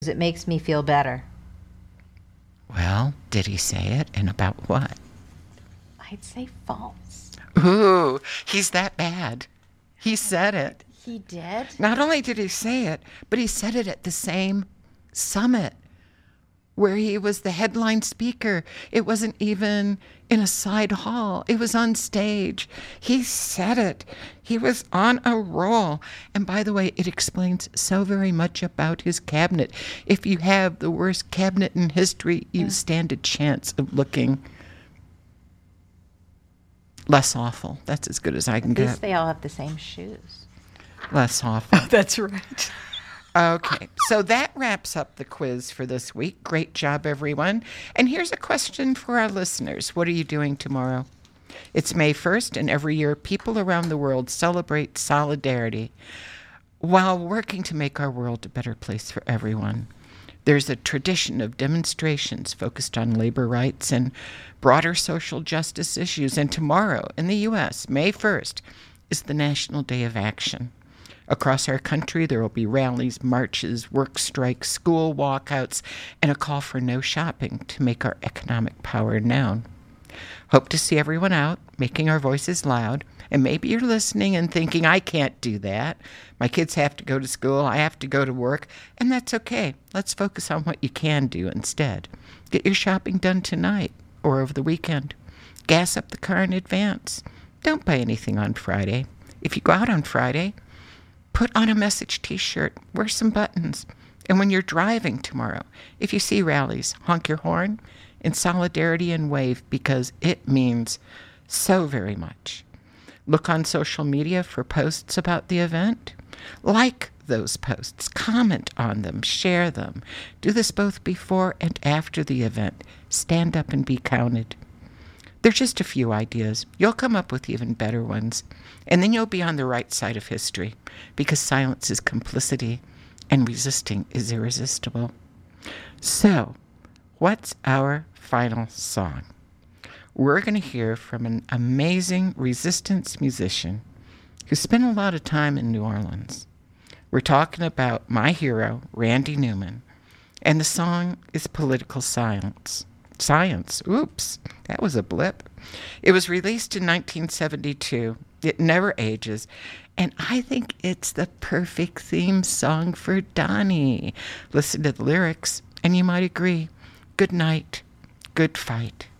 It makes me feel better. Well, did he say it, and about what? I'd say false. Ooh, he's that bad. He said it. He did? Not only did he say it, but he said it at the same summit where he was the headline speaker. It wasn't even in a side hall. It was on stage. He said it. He was on a roll. And by the way, it explains so very much about his cabinet. If you have the worst cabinet in history, you stand a chance of looking less awful. That's as good as I can At get. least they all have the same shoes. Less awful. That's right. Okay, so that wraps up the quiz for this week. Great job, everyone. And here's a question for our listeners. What are you doing tomorrow? It's May 1st, and every year people around the world celebrate solidarity while working to make our world a better place for everyone. There's a tradition of demonstrations focused on labor rights and broader social justice issues. And tomorrow in the U.S., May 1st, is the National Day of Action. Across our country, there will be rallies, marches, work strikes, school walkouts, and a call for no shopping to make our economic power known. Hope to see everyone out, making our voices loud. And maybe you're listening and thinking, I can't do that. My kids have to go to school. I have to go to work. And that's okay. Let's focus on what you can do instead. Get your shopping done tonight or over the weekend. Gas up the car in advance. Don't buy anything on Friday. If you go out on Friday, put on a message t-shirt, wear some buttons. And when you're driving tomorrow, if you see rallies, honk your horn in solidarity and wave, because it means so very much. Look on social media for posts about the event. Like those posts, comment on them, share them. Do this both before and after the event. Stand up and be counted. They're just a few ideas. You'll come up with even better ones. And then you'll be on the right side of history, because silence is complicity and resisting is irresistible. So, what's our final song? We're going to hear from an amazing resistance musician who spent a lot of time in New Orleans. We're talking about my hero, Randy Newman, and the song is Political Science. Science. Oops, that was a blip. It was released in 1972. It never ages. And I think it's the perfect theme song for Donnie. Listen to the lyrics, and you might agree. Good night. Good fight.